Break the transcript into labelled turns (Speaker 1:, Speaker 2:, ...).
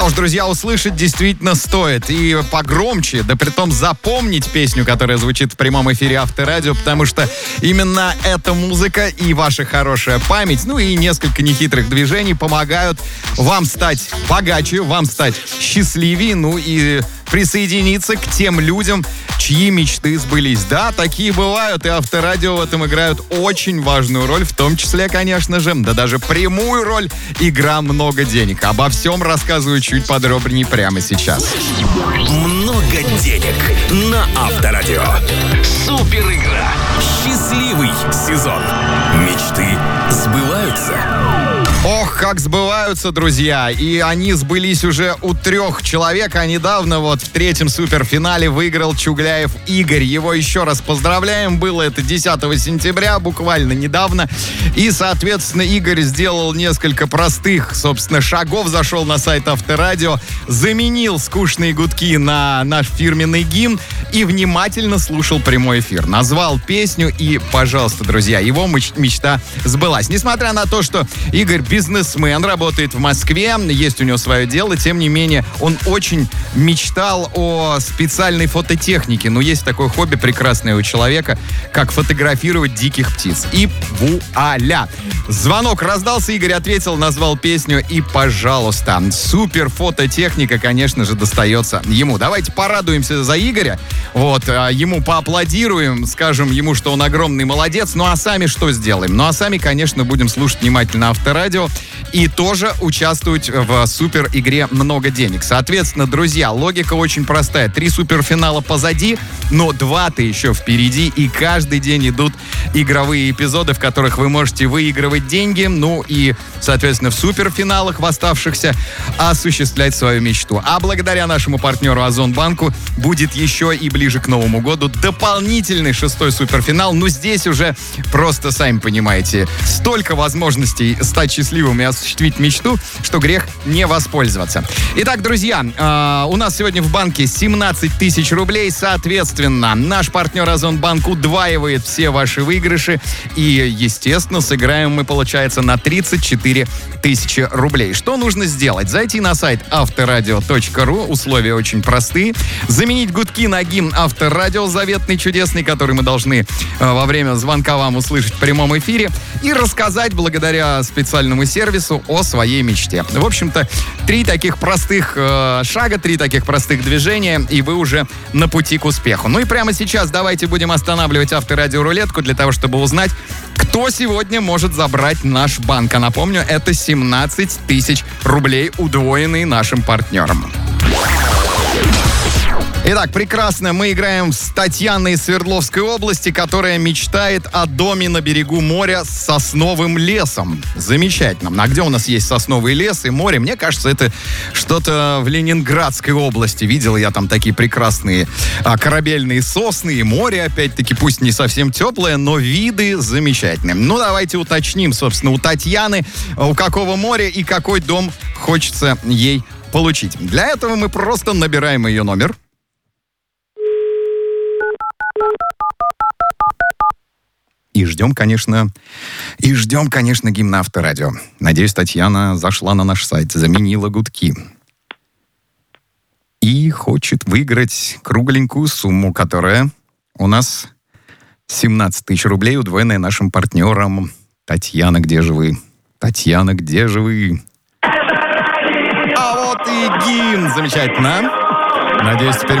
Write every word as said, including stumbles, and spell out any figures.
Speaker 1: Уж, друзья, услышать действительно стоит. И погромче, да притом запомнить песню, которая звучит в прямом эфире Авторадио, потому что именно эта музыка и ваша хорошая память, ну и несколько нехитрых движений помогают вам стать богаче, вам стать счастливее, ну и присоединиться к тем людям, чьи мечты сбылись. Да, такие бывают, и Авторадио в этом играют очень важную роль, в том числе, конечно же, да даже прямую роль, игра «Много денег». Обо всем рассказываю чуть подробнее прямо сейчас.
Speaker 2: Много денег на Авторадио. Супер игра. Счастливый сезон. Мечты сбываются.
Speaker 1: Ох, как сбываются, друзья. И они сбылись уже у трех человек. А недавно вот в третьем суперфинале выиграл Чугляев Игорь. Его еще раз поздравляем. Было это десятого сентября, буквально недавно. И, соответственно, Игорь сделал несколько простых, собственно, шагов. Зашел на сайт Авторадио, заменил скучные гудки на наш фирменный гимн и внимательно слушал прямой эфир. Назвал песню и, пожалуйста, друзья, его мечта сбылась. Несмотря на то, что Игорь бизнесмен, работает в Москве, есть у него свое дело, тем не менее, он очень мечтал о специальной фототехнике. Но есть такое хобби прекрасное у человека, как фотографировать диких птиц. И вуаля! Звонок раздался, Игорь ответил, назвал песню и, пожалуйста, супер фототехника, конечно же, достается ему. Давайте порадуемся за Игоря, вот, ему поаплодируем, скажем ему, что он огромный молодец, ну а сами что сделаем? Ну а сами, конечно, будем слушать внимательно Авторадио и тоже участвовать в супер игре «Много денег». Соответственно, друзья, логика очень простая. Три суперфинала позади, но два-то еще впереди, и каждый день идут игровые эпизоды, в которых вы можете выигрывать деньги, ну и, соответственно, в суперфиналах в оставшихся осуществлять свою мечту. А благодаря нашему партнеру Озонбанку будет еще и ближе к Новому году дополнительный шестой суперфинал. Ну, здесь уже просто, сами понимаете, столько возможностей стать счастливым и осуществить мечту, что грех не воспользоваться. Итак, друзья, э, у нас сегодня в банке семнадцать тысяч рублей. Соответственно, наш партнер Озонбанк удваивает все ваши выигрыши. И, естественно, сыграем мы, получается, на тридцать четыре тысячи рублей. Что нужно сделать? Зайти на сайт авторадио точка ру. Условия очень простые. Заменить гудки на гимн Авторадио, заветный, чудесный, который мы должны э, во время звонка вам услышать в прямом эфире. И рассказать, благодаря специальному сервису, о своей мечте. В общем-то, три таких простых э, шага, три таких простых движения, и вы уже на пути к успеху. Ну и прямо сейчас давайте будем останавливать Авторадио рулетку для того, чтобы узнать, кто сегодня может забрать наш банк. А напомню, это семнадцать тысяч рублей, удвоенные нашим партнером. Итак, прекрасно. Мы играем с Татьяной из Свердловской области, которая мечтает о доме на берегу моря с сосновым лесом. Замечательно. А где у нас есть сосновый лес и море? Мне кажется, это что-то в Ленинградской области. Видел я там такие прекрасные а, корабельные сосны и море, опять-таки, пусть не совсем теплое, но виды замечательные. Ну, давайте уточним, собственно, у Татьяны, у какого моря и какой дом хочется ей получить. Для этого мы просто набираем ее номер. И ждем, конечно, и ждем, конечно, гимна Авторадио. Надеюсь, Татьяна зашла на наш сайт, заменила гудки. И хочет выиграть кругленькую сумму, которая у нас семнадцать тысяч рублей, удвоенная нашим партнером. Татьяна, где же вы? Татьяна, где же вы? А вот и гимн! Замечательно. Надеюсь, теперь